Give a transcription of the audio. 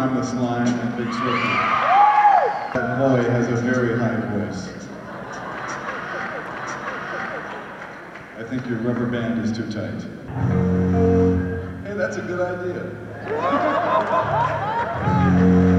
rhyme this line at Big Swifty. That boy has a very high voice. I think your rubber band is too tight. Hey, that's a good idea.